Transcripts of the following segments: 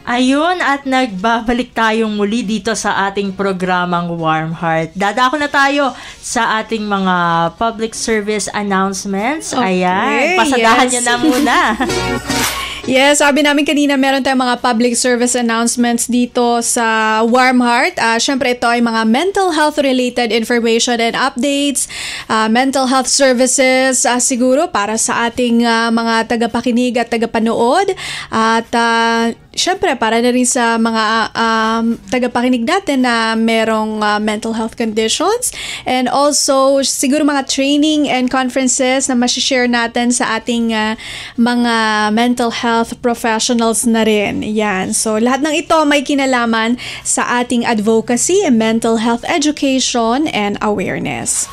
Ayun, at nagbabalik tayong muli dito sa ating programang Warm Heart. Dadako na tayo sa ating mga public service announcements. Okay, ayan, pasadahan niyo na muna. Yes, sabi namin kanina meron tayong mga public service announcements dito sa Warm Heart. Syempre ito ay mga mental health related information and updates, mental health services siguro para sa ating mga tagapakinig at tagapanood. At syempre para na rin sa mga tagapakinig natin na merong mental health conditions, and also siguro mga training and conferences na ma-share natin sa ating mga mental health professionals na rin. Yan. So, lahat ng ito may kinalaman sa ating advocacy, mental health education, and awareness.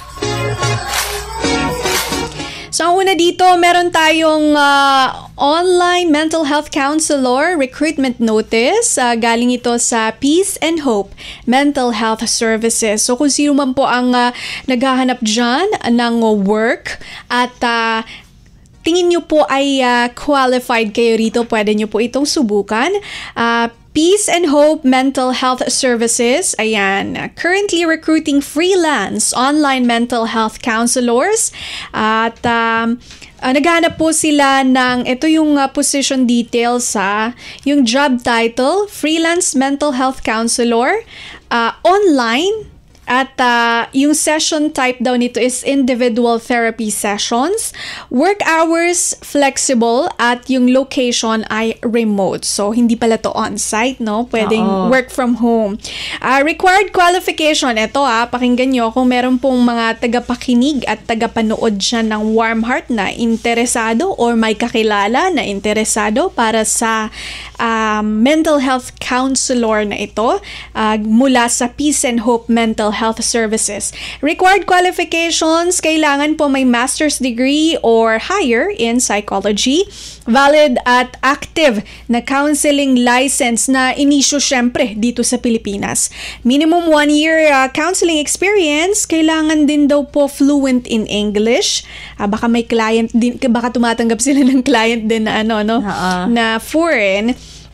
So, ang una dito, meron tayong online mental health counselor recruitment notice. Galing ito sa Peace and Hope Mental Health Services. So, kung sino man po ang naghahanap dyan ng work at tingin nyo po ay qualified kayo rito, pwede nyo po itong subukan. Peace and Hope Mental Health Services, ayan, currently recruiting freelance online mental health counselors. At naghahanap po sila ng, ito yung position details yung job title, freelance mental health counselor, online. At yung session type daw nito is individual therapy sessions. Work hours flexible at yung location ay remote. So, hindi pala to on-site, no? Pwedeng work from home. Required qualification. Ito pakinggan nyo kung meron pong mga tagapakinig at tagapanood dyan ng Warm Heart na interesado or may kakilala na interesado para sa mental health counselor na ito mula sa Peace and Hope Mental Health Services. Required qualifications, kailangan po may master's degree or higher in psychology, valid at active na counseling license na inisyu syempre dito sa Pilipinas. Minimum 1 year counseling experience, kailangan din daw po fluent in English. Baka may client din, baka tumatanggap sila ng client din na na foreign.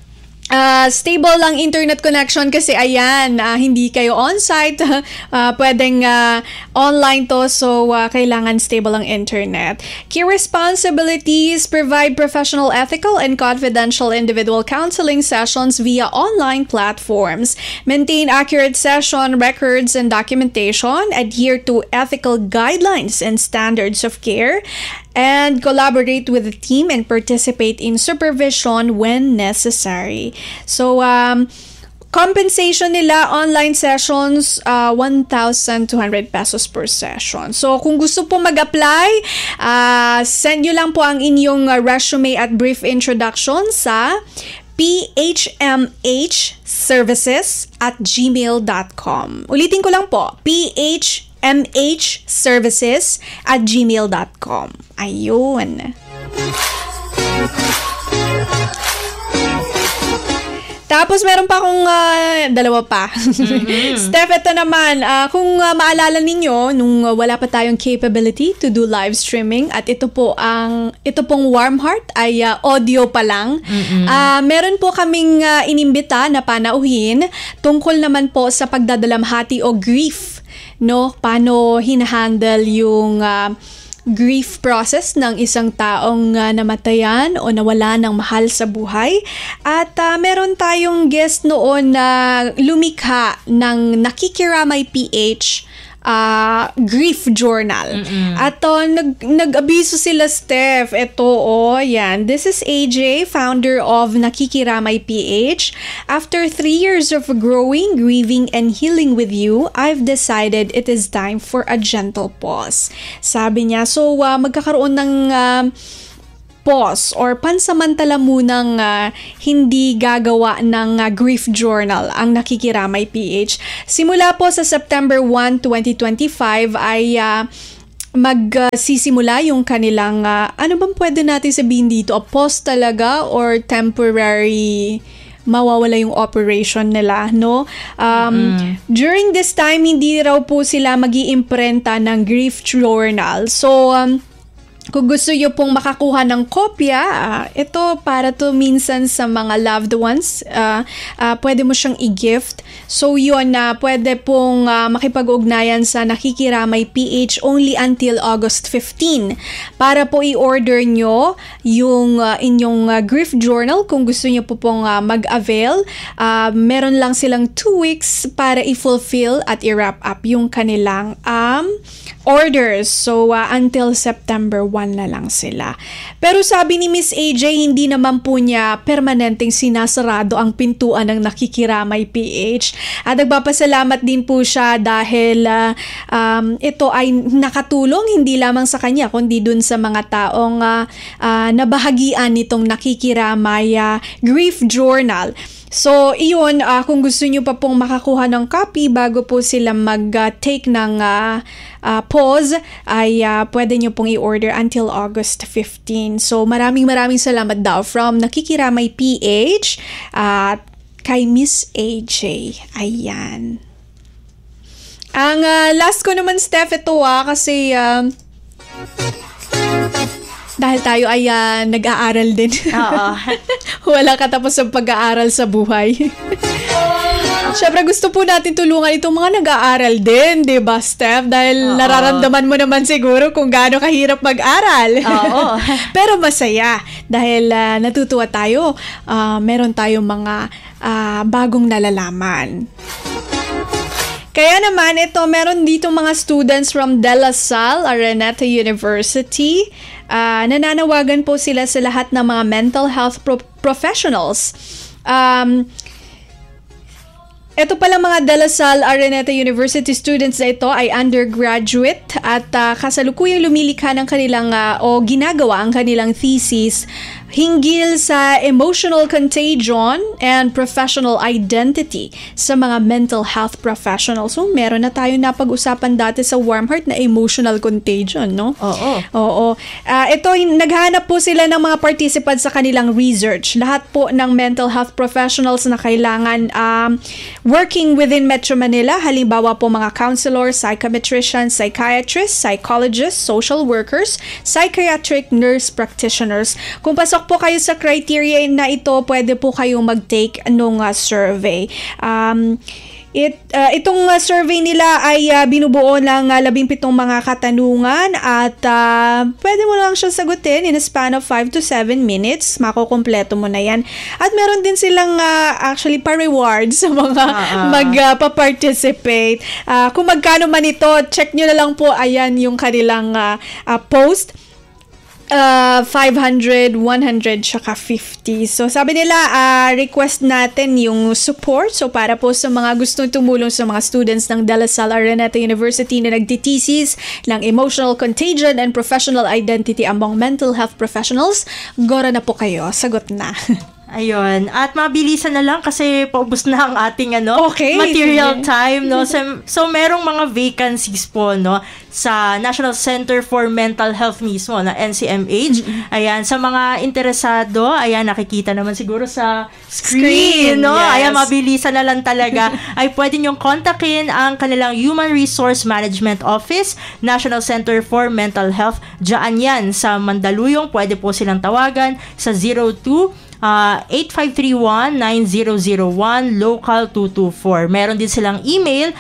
Stable lang internet connection kasi ayan, hindi kayo on-site, pwedeng online to, so kailangan stable ang internet. Key responsibilities: provide professional, ethical, and confidential individual counseling sessions via online platforms, maintain accurate session records and documentation, adhere to ethical guidelines and standards of care, and collaborate with the team and participate in supervision when necessary. So, compensation nila, online sessions, 1,200 pesos per session. So, kung gusto po mag-apply, send nyo lang po ang inyong resume at brief introduction sa phmhservices@gmail.com. Ulitin ko lang po, phmhservices@gmail.com. Ayun. Tapos meron pa akong dalawa pa. Steph, ito naman, kung maalala ninyo, nung wala pa tayong capability to do live streaming, at ito pong Warm Heart ay audio pa lang. Meron po kaming inimbita na panauhin tungkol naman po sa pagdadalamhati o grief, no? Paano hinahandle yung grief process ng isang taong namatayan o nawala ng mahal sa buhay. At meron tayong guest noon na lumikha ng Nakikiramay PH grief journal. At nag-abiso sila, Steph. Ito, yan. This is AJ, founder of Nakikiramay PH. After 3 years of growing, grieving, and healing with you, I've decided it is time for a gentle pause. Sabi niya, so magkakaroon ng pause or pansamantala munang hindi gagawa ng grief journal ang Nakikiramay PH. Simula po sa September 1, 2025 ay magsisimula yung kanilang, ano bang pwede natin sabihin dito? A pause talaga or temporary mawawala yung operation nila, no? During this time, hindi raw po sila mag-iimprenta ng grief journal. So, Kung gusto nyo pong makakuha ng kopya, ito para to minsan sa mga loved ones. Pwede mo siyang i-gift. So yun, pwede pong makipag-ugnayan sa Nakikiramay PH only until August 15. Para po i-order nyo yung inyong grief journal kung gusto nyo po pong mag-avail. Meron lang silang 2 weeks para i-fulfill at i-wrap up yung kanilang orders. So, until September 1 na lang sila. Pero sabi ni Miss AJ, hindi naman po niya permanenteng sinasarado ang pintuan ng Nakikiramay PH. At nagpapasalamat din po siya dahil ito ay nakatulong hindi lamang sa kanya, kundi dun sa mga taong nabahagian nitong Nakikiramay Grief Journal. So, iyon, kung gusto nyo pa pong makakuha ng copy bago po sila mag-take ng pause, ay pwede nyo pong i-order until August 15. So, maraming salamat daw from Nakikiramay PH at kay Miss AJ. Ayan. Ang last ko naman, Steph, ito kasi dahil tayo ay nag-aaral din. Oo. Wala katapos ang pag-aaral sa buhay. Siyempre gusto po natin tulungan itong mga nag-aaral din, di ba, Steph? Dahil nararamdaman mo naman siguro kung gaano kahirap mag-aral. Oo. Pero masaya dahil natutuwa tayo. Meron tayong mga bagong nalalaman. Kaya naman, ito, meron dito mga students from De La Salle, Araneta University. Nananawagan po sila sa lahat ng mga mental health professionals. Ito pala mga De La Salle Araneta University students na ito ay undergraduate at kasalukuyang lumilikha ng kanilang o ginagawa ang kanilang thesis hinggil sa emotional contagion and professional identity sa mga mental health professionals. So, meron na tayong napag-usapan dati sa Warm Heart na emotional contagion, no? Oo. Ito, naghanap po sila ng mga participants sa kanilang research. Lahat po ng mental health professionals na kailangan working within Metro Manila, halimbawa po mga counselors, psychometricians, psychiatrists, psychologists, social workers, psychiatric nurse practitioners. Kung pasok po kayo sa criteria na ito, pwede po kayong mag-take nung survey. Itong survey nila ay binubuo ng 17 mga katanungan at pwede mo lang siya sagutin in a span of 5 to 7 minutes. Makukompleto mo na yan. At meron din silang actually pa-reward sa mga magpa-participate. Kung magkano man ito, check nyo na lang po. Ayan yung kanilang post. 500, 100, tsaka 50. So, sabi nila, request natin yung support. So, para po sa mga gustong tumulong sa mga students ng De La Salle Araneta University na nagtitesis ng emotional contagion and professional identity among mental health professionals, gora na po kayo. Sagot na. Ayun. At mabilisan na lang kasi paubos na ang ating material time, no? So merong mga vacancies po, no, sa National Center for Mental Health mismo na NCMH. Ayan, sa mga interesado, ayan, nakikita naman siguro sa screen, no? Yes. Ayan, mabilisan na lang talaga. Ay pwede niyong kontakin ang kanilang Human Resource Management Office, National Center for Mental Health. Diyan yan sa Mandaluyong. Pwede po silang tawagan sa 8531-9001 local 224. Meron din silang email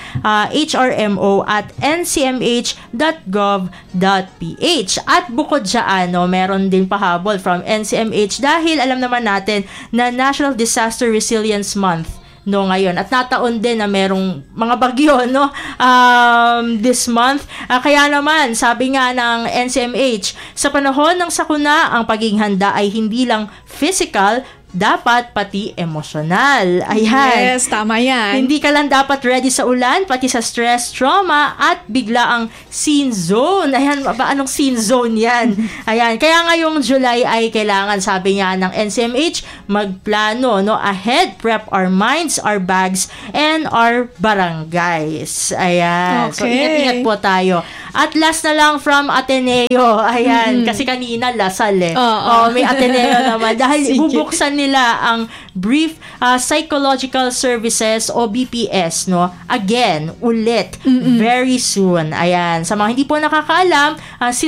hrmo@ncmh.gov.ph. At bukod dyan, meron din pahabol from NCMH dahil alam naman natin na National Disaster Resilience Month ngayon. At nataon din na merong mga bagyo, this month. Kaya naman, sabi nga ng NCMH, sa panahon ng sakuna, ang pagiging handa ay hindi lang physical, dapat pati emosyonal. Ayan. Yes, tama yan. Hindi ka lang dapat ready sa ulan, pati sa stress, trauma, at biglaang scene zone. Ayan, anong scene zone yan? Ayan, kaya ngayong July ay kailangan, sabi nga ng NCMH, magplano, ahead, prep our minds, our bags, and our barangays. Ayan. Okay. So, ingat-ingat po tayo. At last na lang from Ateneo. Ayan, kasi kanina Lasal may Ateneo naman. Dahil bubuksan nila ang Brief Psychological Services o BPS, again, ulit, very soon. Ayan, sa mga hindi po nakakaalam, since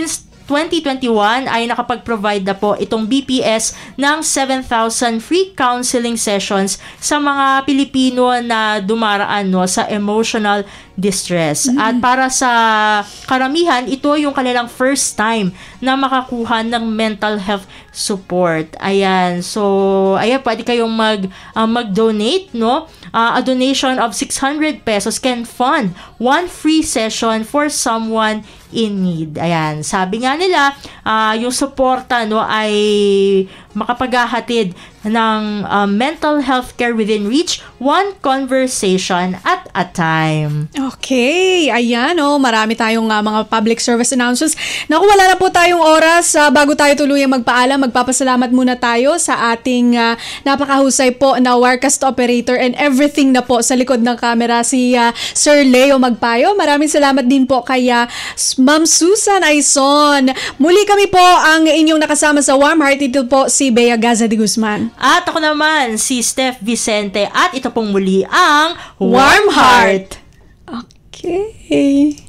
2021 ay nakapag-provide na po itong BPS ng 7,000 free counseling sessions sa mga Pilipino na dumaraan sa emotional distress. At para sa karamihan, ito yung kanilang first time na makakuha ng mental health support. Ayan. So, pwede kayong mag-donate, no? A donation of 600 pesos can fund one free session for someone in need. Ayan. Sabi nga nila, yung suporta ay makapaghahatid ng mental health care within reach, one conversation at a time. Okay, ayan marami tayong mga public service announcements. Naku, wala na po tayong oras. Bago tayo tuluyang magpaalam, magpapasalamat muna tayo sa ating napakahusay po na Wirecast operator and everything na po sa likod ng camera, si Sir Leo Magpayo. Maraming salamat din po kay Ma'am Susan Aison. Muli kami po ang inyong nakasama sa Warm Heart. Ito po si Bea Gaza de Guzman. At ako naman, si Steph Vicente. At ito pong muli ang Warm Heart. Okay.